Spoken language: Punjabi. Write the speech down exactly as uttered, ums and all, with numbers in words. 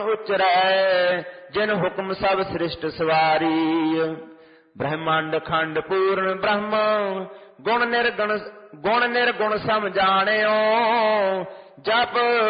ਉਚਰੈ ਜਿਨ ਹੁਕਮ ਸਭ ਸ੍ਰਿਸ਼ਟ ਸਵਾਰੀ। ਬ੍ਰਹਮੰਡ ਖੰਡ ਪੂਰਨ ਬ੍ਰਹਮ ਗੁਣ ਨਿਰਗੁਣ ਗੁਣ ਨਿਰਗੁਣ ਸਮ ਜਾਣਿਓ। ਜਪ